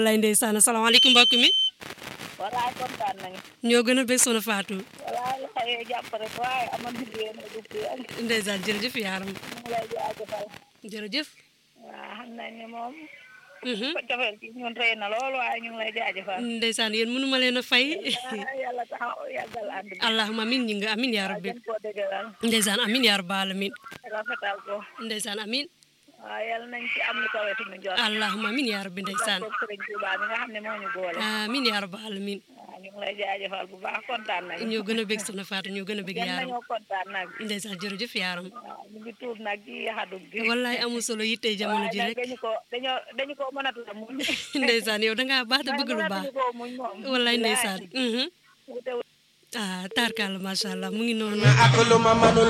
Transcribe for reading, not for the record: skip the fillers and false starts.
wallaay ndeysaan asalaamaaleykum mbokk mi walaay kontaan nañu. ñoo gën a bég Soxna Fatou walaay la xëyee jàpp rek waaye amoon na yéen a dugg ak ndeysaan jërëjëf yaaram ñu ngi lay jaajëfal. jërëjëf waaw xam nañ ne moom. ko cofeel ci ñun rëy na lool waaye ñu ngi lay jaajëfal. ndeysaan yéen mënuma leen a fay yàlla taxaw yàggal ànd bi. allahumma amin ñi nga amin yaa rabbi gën koo dëgëral. ndeysaan amin yaa rabbal alamin rafetal ko. ndeysaan amin waaw yàlla nañ ci am lu kawe suñu jot. allahumma amin yaa rabbi ndeysaan barke Sëriñ Tuubaa mi nga xam ne moo ñu boole. amin yaa rabbal alamin waaw ñu ngi lay jaajëfal bu baax kontaan nañu. ñoo gën a bég Soxna Fatou ñoo gën a bég gën yaaram nañoo kontaan nag. ndeysaan jërëjëf yaaram waaw ñu ngi tuub nag ci yaxadug gi. wallaay amul solo yittee jamono ji rek dañu ko mënatu la muñ. ndeysaan yow dangaa baax te bëgg lu baax wallaay ndeysaan tarkal macha allah mu ngi noonu